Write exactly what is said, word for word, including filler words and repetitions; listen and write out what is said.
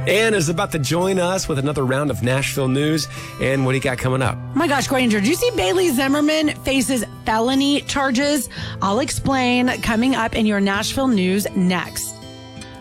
Ann is about to join us with another round of Nashville news. And what do you got coming up? Oh my gosh, Granger, do you see Bailey Zimmerman faces felony charges? I'll explain coming up in your Nashville news next.